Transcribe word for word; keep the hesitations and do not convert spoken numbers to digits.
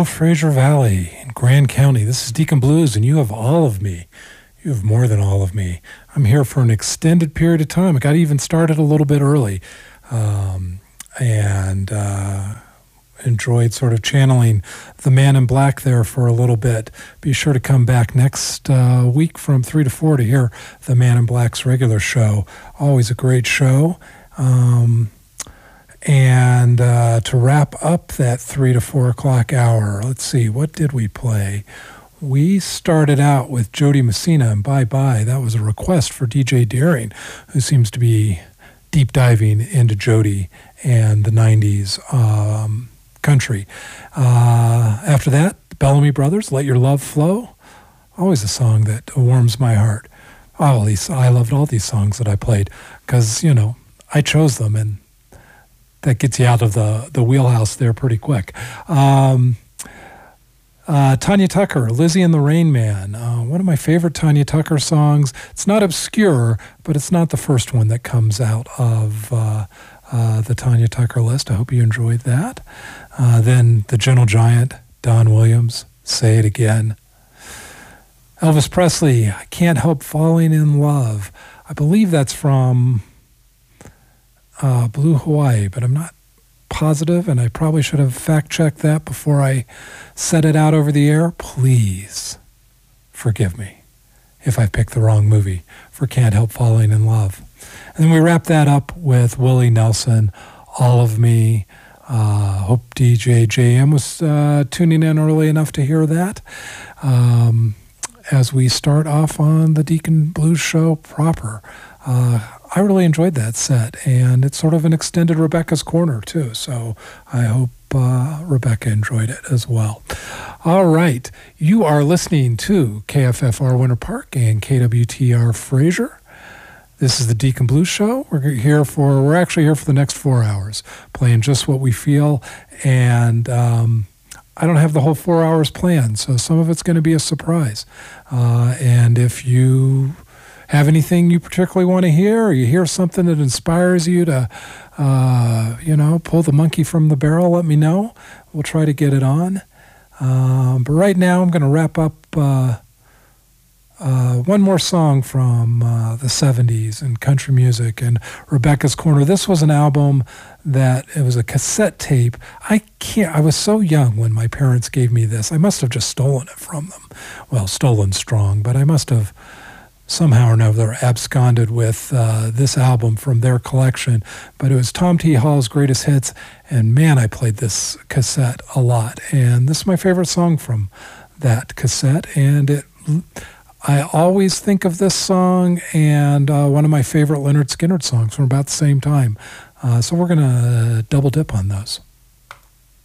Hello, Fraser Valley in Grand County. This is Deacon Blues, and you have all of me. You have more than all of me. I'm here for an extended period of time. I got even started a little bit early, um, and uh, enjoyed sort of channeling the Man in Black there for a little bit. Be sure to come back next uh, week from three to four to hear the Man in Black's regular show. Always a great show. Um, And uh, to wrap up that three to four o'clock hour, let's see, what did we play? We started out with Jody Messina and Bye Bye. That was a request for D J Daring, who seems to be deep diving into Jody and the nineties um, country. Uh, after that, the Bellamy Brothers, Let Your Love Flow. Always a song that warms my heart. All these, I loved all these songs that I played because, you know, I chose them, and that gets you out of the, the wheelhouse there pretty quick. Um, uh, Tanya Tucker, Lizzie and the Rain Man. Uh, one of my favorite Tanya Tucker songs. It's not obscure, but it's not the first one that comes out of uh, uh, the Tanya Tucker list. I hope you enjoyed that. Uh, then The Gentle Giant, Don Williams, Say It Again. Elvis Presley, I Can't Help Falling in Love. I believe that's from Uh, Blue Hawaii, but I'm not positive, and I probably should have fact-checked that before I set it out over the air. Please forgive me if I picked the wrong movie for Can't Help Falling in Love. And then we wrap that up with Willie Nelson, All of Me. Uh, hope D J J M was uh, tuning in early enough to hear that. Um, as we start off on the Deacon Blues Show proper. Uh, I really enjoyed that set, and it's sort of an extended Rebecca's Corner, too, so I hope uh, Rebecca enjoyed it as well. All right, you are listening to K F F R Winter Park and K W T R Fraser. This is the Deacon Blues Show. We're here for, we're actually here for the next four hours, playing just what we feel, and um, I don't have the whole four hours planned, so some of it's going to be a surprise. Uh, and if you have anything you particularly want to hear, or you hear something that inspires you to, uh, you know, pull the monkey from the barrel, let me know. We'll try to get it on. Um, but right now I'm going to wrap up uh, uh, one more song from uh, the seventies and country music and Rebecca's Corner. This was an album that, it was a cassette tape. I can't, I was so young when my parents gave me this. I must have just stolen it from them. Well, stolen strong, but I must have somehow or another absconded with uh, this album from their collection. But it was Tom T. Hall's Greatest Hits, and man, I played this cassette a lot. And this is my favorite song from that cassette, and it, I always think of this song and uh, one of my favorite Lynyrd Skynyrd songs from about the same time. Uh, so we're going to double dip on those.